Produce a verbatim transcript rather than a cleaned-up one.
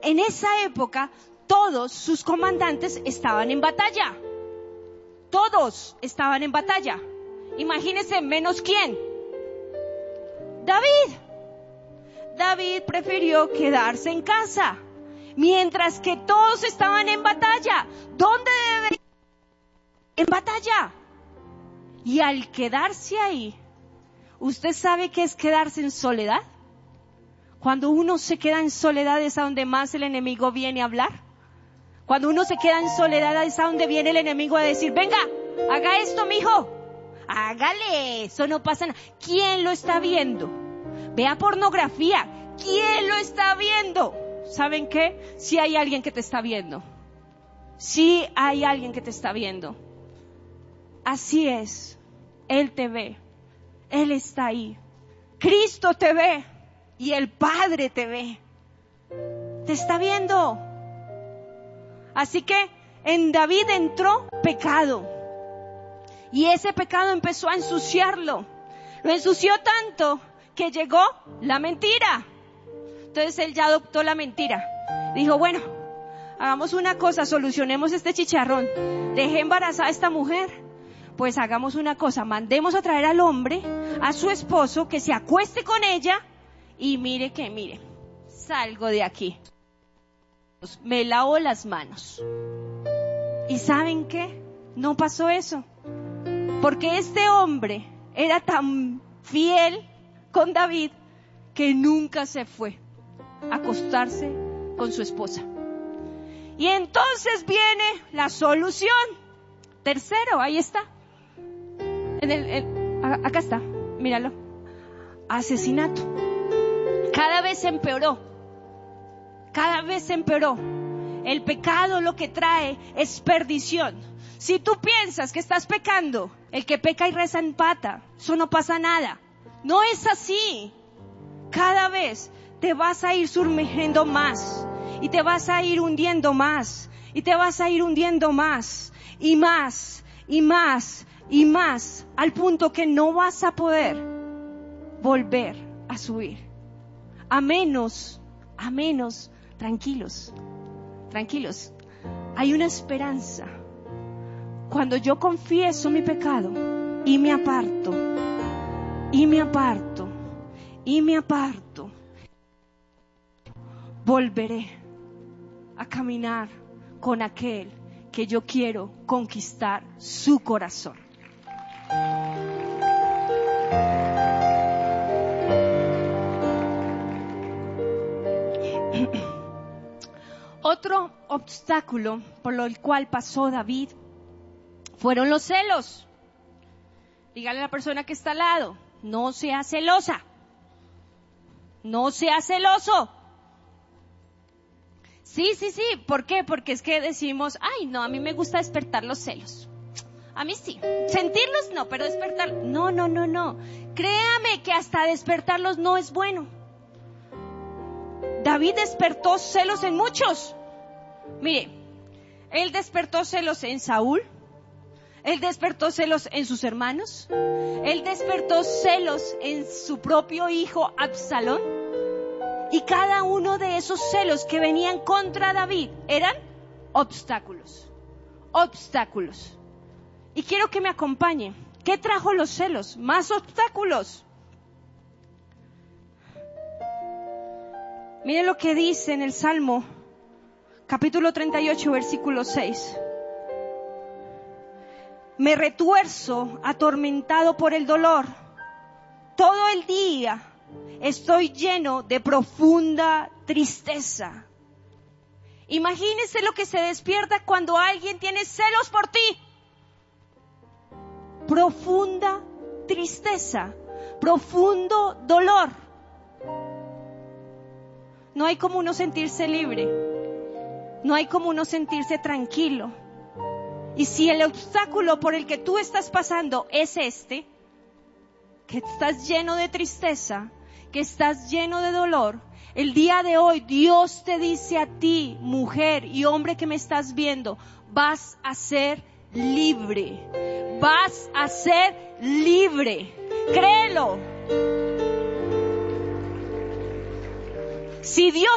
en esa época todos sus comandantes estaban en batalla. Todos estaban en batalla. Imagínense, menos quién. David. David prefirió quedarse en casa, mientras que todos estaban en batalla. ¿Dónde debe ir? En batalla. Y al quedarse ahí, ¿usted sabe qué es quedarse en soledad? Cuando uno se queda en soledad es a donde más el enemigo viene a hablar. Cuando uno se queda en soledad es a donde viene el enemigo a decir, venga, haga esto, mijo. Hágale, eso no pasa nada. ¿Quién lo está viendo? Vea pornografía. ¿Quién lo está viendo? ¿Saben qué? Sí hay alguien que te está viendo. Sí hay alguien que te está viendo. Así es. Él te ve. Él está ahí. Cristo te ve. Y el Padre te ve. Te está viendo. Así que en David entró pecado. Y ese pecado empezó a ensuciarlo. Lo ensució tanto que llegó la mentira. Entonces él ya adoptó la mentira. Dijo, bueno, hagamos una cosa, solucionemos este chicharrón. Dejé embarazada a esta mujer. Pues hagamos una cosa, mandemos a traer al hombre, a su esposo, que se acueste con ella. Y mire que, mire, salgo de aquí. Me lavo las manos. ¿Y saben qué? No pasó eso. Porque este hombre era tan fiel con David que nunca se fue a acostarse con su esposa. Y entonces viene la solución. Tercero, ahí está. En el, el, acá está, míralo. Asesinato. Cada vez se empeoró. Cada vez se empeoró. El pecado lo que trae es perdición. Si tú piensas que estás pecando, el que peca y reza empata, eso no pasa nada. No es así. Cada vez te vas a ir sumergiendo más y te vas a ir hundiendo más y te vas a ir hundiendo más y más y más y más, al punto que no vas a poder volver a subir. A menos, a menos, tranquilos, tranquilos. Hay una esperanza. Cuando yo confieso mi pecado y me aparto, y me aparto, y me aparto, volveré a caminar con aquel que yo quiero conquistar su corazón. Otro obstáculo por el cual pasó David fueron los celos. Dígale a la persona que está al lado, no sea celosa, no sea celoso. Sí, sí, sí, ¿por qué? Porque es que decimos, ay, no, a mí me gusta despertar los celos. A mí sí, sentirlos no, pero despertar, no, no, no, no. Créame que hasta despertarlos no es bueno. David despertó celos en muchos. Mire, él despertó celos en Saúl. Él despertó celos en sus hermanos. Él despertó celos en su propio hijo Absalón. Y cada uno de esos celos que venían contra David eran obstáculos. Obstáculos. Y quiero que me acompañe. ¿Qué trajo los celos? Más obstáculos. Mire lo que dice en el Salmo, capítulo treinta y ocho, versículo seis. Me retuerzo atormentado por el dolor. Todo el día estoy lleno de profunda tristeza. Imagínese lo que se despierta cuando alguien tiene celos por ti. Profunda tristeza, profundo dolor. No hay como uno sentirse libre. No hay como uno sentirse tranquilo. Y si el obstáculo por el que tú estás pasando es este, que estás lleno de tristeza, que estás lleno de dolor, el día de hoy Dios te dice a ti, mujer y hombre que me estás viendo, vas a ser libre. Vas a ser libre. Créelo. Si Dios